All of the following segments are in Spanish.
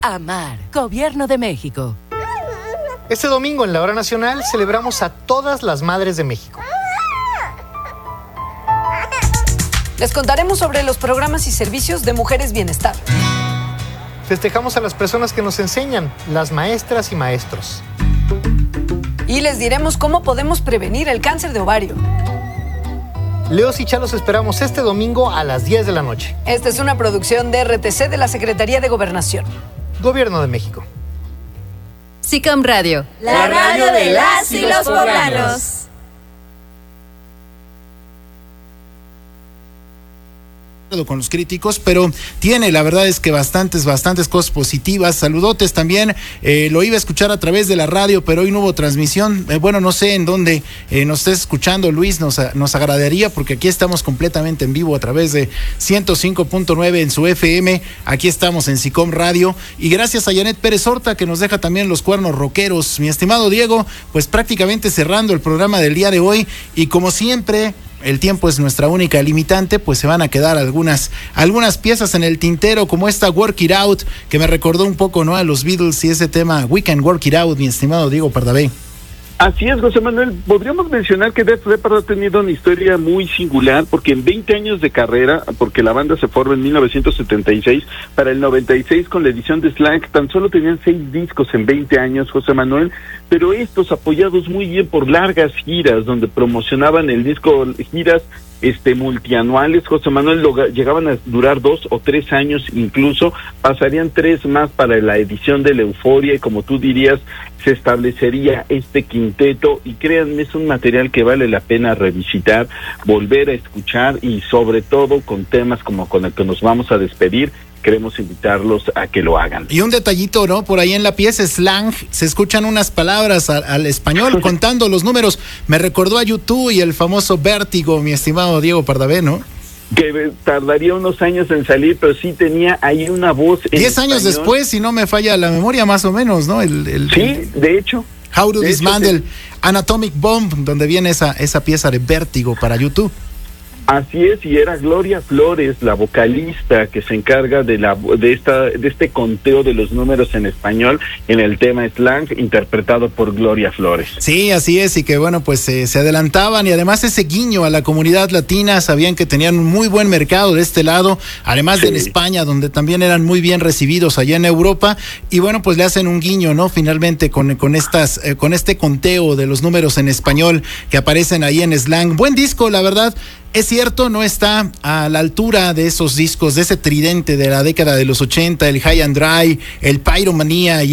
Amar, Gobierno de México. Este domingo en la Hora Nacional celebramos a todas las madres de México. Les contaremos sobre los programas y servicios de Mujeres Bienestar. Festejamos a las personas que nos enseñan, las maestras y maestros. Y les diremos cómo podemos prevenir el cáncer de ovario. Leos y Chalos esperamos este domingo a las 10 de la noche. Esta es una producción de RTC de la Secretaría de Gobernación. Gobierno de México. SICOM Radio, la radio de las y los poblanos. Con los críticos, pero tiene, la verdad es que bastantes cosas positivas. Saludotes también, lo iba a escuchar a través de la radio, pero hoy no hubo transmisión. Bueno, no sé en dónde nos estés escuchando, Luis, nos agradaría, porque aquí estamos completamente en vivo a través de 105.9 en su FM. Aquí estamos en SICOM Radio, y gracias a Janet Pérez Horta, que nos deja también los cuernos rockeros. Mi estimado Diego, pues prácticamente cerrando el programa del día de hoy, y como siempre, el tiempo es nuestra única limitante, pues se van a quedar algunas piezas en el tintero, como esta Work It Out, que me recordó un poco, ¿no?, a los Beatles y ese tema We Can Work It Out, mi estimado Diego Pardavé. Así es, José Manuel. Podríamos mencionar que Def Leppard ha tenido una historia muy singular, porque en 20 años de carrera, porque la banda se forma en 1976, para el 96 con la edición de Slang, tan solo tenían 6 discos en 20 años, José Manuel, pero estos apoyados muy bien por largas giras, donde promocionaban el disco, giras multianuales, José Manuel, llegaban a durar 2 o 3 años incluso, pasarían 3 más para la edición de la Euforia, y como tú dirías, se establecería este quinteto, y créanme, es un material que vale la pena revisitar, volver a escuchar, y sobre todo con temas como con el que nos vamos a despedir. Queremos invitarlos a que lo hagan. Y un detallito, ¿no? Por ahí en la pieza Slang se escuchan unas palabras al español contando los números. Me recordó a YouTube y el famoso Vértigo, mi estimado Diego Pardavé, ¿no? Que tardaría unos años en salir, pero sí tenía ahí una voz en 10 años después, si no me falla la memoria, más o menos, ¿no? Sí, de hecho. How to Dismantle Anatomic Bomb, donde viene esa pieza de Vértigo para YouTube. Así es, y era Gloria Flores, la vocalista que se encarga de este conteo de los números en español en el tema Slang, interpretado por Gloria Flores. Sí, así es, y que bueno, pues se adelantaban, y además ese guiño a la comunidad latina, sabían que tenían un muy buen mercado de este lado, además de en España, donde también eran muy bien recibidos allá en Europa, y bueno, pues le hacen un guiño, ¿no? Finalmente con este conteo de los números en español que aparecen ahí en Slang. Buen disco, la verdad. Es cierto, no está a la altura de esos discos, de ese tridente de la década de los 80, el High and Dry, el Pyromania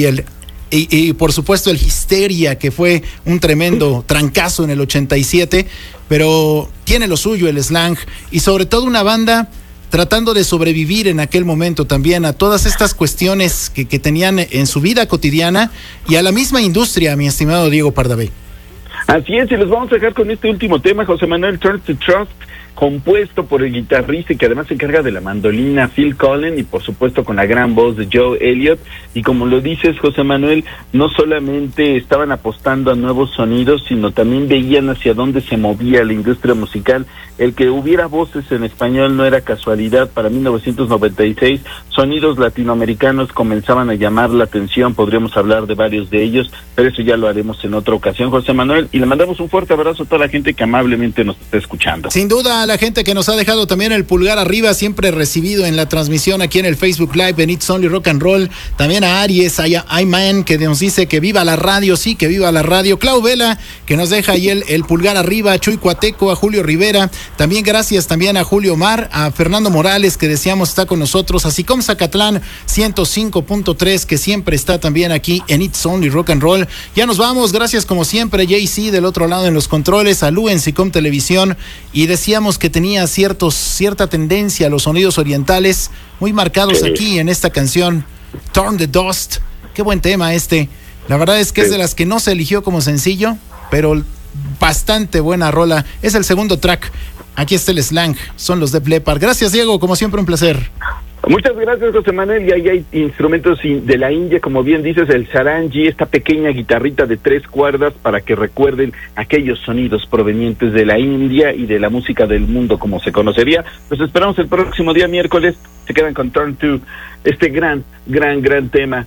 y por supuesto el Hysteria, que fue un tremendo trancazo en el 87, pero tiene lo suyo el Slang, y sobre todo una banda tratando de sobrevivir en aquel momento también a todas estas cuestiones que tenían en su vida cotidiana, y a la misma industria, mi estimado Diego Pardavé. Así es, y les vamos a dejar con este último tema, José Manuel, Turn to Trust, compuesto por el guitarrista y que además se encarga de la mandolina, Phil Collen, y por supuesto con la gran voz de Joe Elliott. Y como lo dices, José Manuel, no solamente estaban apostando a nuevos sonidos, sino también veían hacia dónde se movía la industria musical. El que hubiera voces en español no era casualidad. Para 1996, sonidos latinoamericanos comenzaban a llamar la atención. Podríamos hablar de varios de ellos, pero eso ya lo haremos en otra ocasión, José Manuel, y le mandamos un fuerte abrazo a toda la gente que amablemente nos está escuchando. Sin duda, la gente que nos ha dejado también el pulgar arriba, siempre recibido en la transmisión aquí en el Facebook Live en It's Only Rock and Roll. También a Aries, a Ayman, que nos dice que viva la radio, sí, que viva la radio. Clau Vela, que nos deja ahí el pulgar arriba. A Chuy Cuateco, a Julio Rivera. También gracias también a Julio Mar, a Fernando Morales, que decíamos está con nosotros. A SICOM Zacatlán 105.3, que siempre está también aquí en It's Only Rock and Roll. Ya nos vamos, gracias como siempre, JC del otro lado en los controles, a Lu en SICOM Televisión, y decíamos que tenía cierta tendencia a los sonidos orientales, muy marcados aquí en esta canción, Turn the Dust. Qué buen tema este. La verdad es que es de las que no se eligió como sencillo, pero bastante buena rola. Es el segundo track. Aquí está el Slang, son los Def Leppard. Gracias, Diego, como siempre un placer. Muchas gracias, José Manuel. Y ahí hay instrumentos de la India, como bien dices, el sarangi, esta pequeña guitarrita de 3 cuerdas para que recuerden aquellos sonidos provenientes de la India y de la música del mundo como se conocería. Pues esperamos el próximo día miércoles. Se quedan con Turn 2, este gran tema